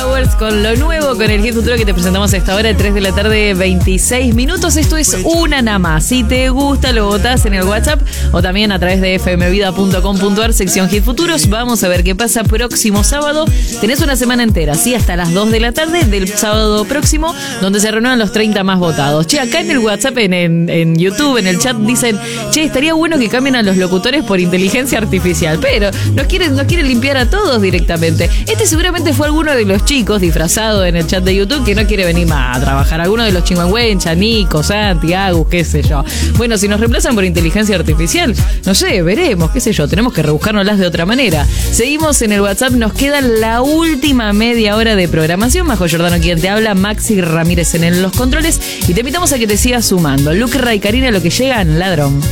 Flowers con lo nuevo, con el Hit Futuro que te presentamos a esta hora de 3 de la tarde, 26 minutos. Esto es una nada más. Si te gusta, lo votás en el WhatsApp o también a través de fmvida.com.ar, sección Hit Futuros. Vamos a ver qué pasa próximo sábado. Tenés una semana entera, ¿sí? Hasta las 2 de la tarde del sábado próximo, donde se reúnen los 30 más votados. Che, acá en el WhatsApp, en YouTube, en el chat, dicen, che, estaría bueno que cambien a los locutores por inteligencia artificial, pero nos quieren limpiar a todos directamente. Este seguramente fue alguno de los chicos disfrazado en el chat de YouTube que no quiere venir más a trabajar. Alguno de los chingüengüencha, Nico, Santi, Agus, qué sé yo. Bueno, si nos reemplazan por inteligencia artificial, no sé, veremos, qué sé yo, tenemos que rebuscárnoslas de otra manera. Seguimos en el WhatsApp, nos queda la última media hora de programación. Majo Giordano quien te habla, Maxi Ramírez en los controles, y te invitamos a que te sigas sumando. Luke Ray, Karina, lo que llega en Ladrón.